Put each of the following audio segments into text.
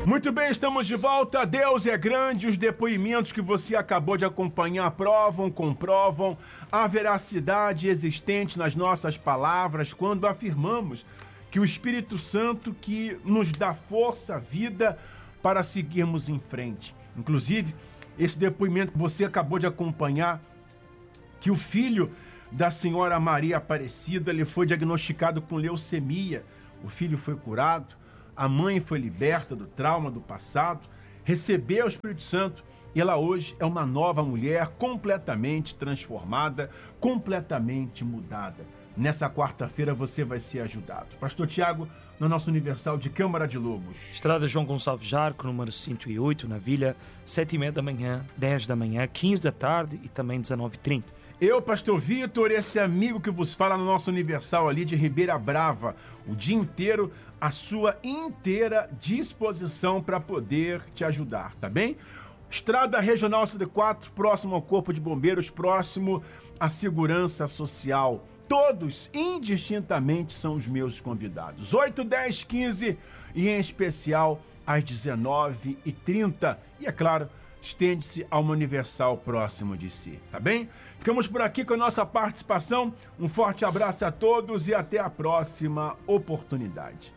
Muito bem, estamos de volta. Deus é grande. Os depoimentos que você acabou de acompanhar comprovam a veracidade existente nas nossas palavras quando afirmamos que o Espírito Santo que nos dá força, vida para seguirmos em frente. Inclusive, esse depoimento que você acabou de acompanhar, que o filho da senhora Maria Aparecida, ele foi diagnosticado com leucemia. O filho foi curado. A mãe foi liberta do trauma do passado, recebeu o Espírito Santo e ela hoje é uma nova mulher completamente transformada, completamente mudada. Nessa quarta-feira você vai ser ajudado. Pastor Tiago, no nosso Universal de Câmara de Lobos. Estrada João Gonçalves Jarco, número 108, na Vila, 7h30 da manhã, 10 da manhã, 15 da tarde e também 19h30. Eu, Pastor Vitor, esse amigo que vos fala no nosso Universal ali de Ribeira Brava, o dia inteiro, à sua inteira disposição para poder te ajudar, tá bem? Estrada Regional CD4, próximo ao Corpo de Bombeiros, próximo à Segurança Social. Todos, indistintamente, são os meus convidados. 8, 10, 15 e, em especial, às 19h30. E, é claro, estende-se a uma Universal próximo de si, tá bem? Ficamos por aqui com a nossa participação. Um forte abraço a todos e até a próxima oportunidade.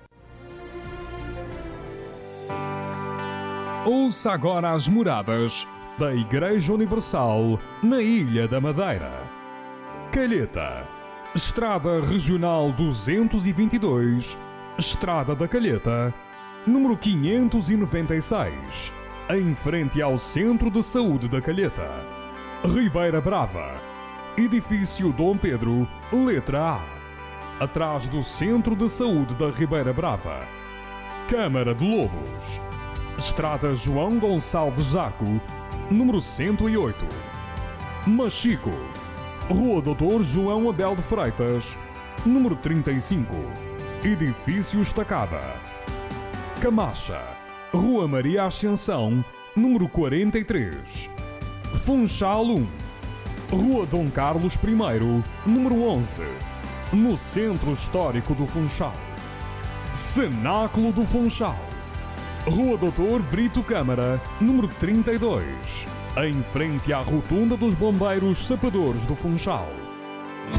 Ouça agora as moradas da Igreja Universal na Ilha da Madeira. Calheta, Estrada Regional 222, Estrada da Calheta, número 596, em frente ao Centro de Saúde da Calheta. Ribeira Brava, Edifício Dom Pedro, letra A, atrás do Centro de Saúde da Ribeira Brava. Câmara de Lobos, Estrada João Gonçalves Zaco, número 108. Machico, Rua Doutor João Abel de Freitas, número 35, Edifício Estacada. Camacha, Rua Maria Ascensão, número 43. Funchal 1, Rua Dom Carlos I, número 11, no Centro Histórico do Funchal. Cenáculo do Funchal, Rua Doutor Brito Câmara, número 32, em frente à Rotunda dos Bombeiros Sapadores do Funchal.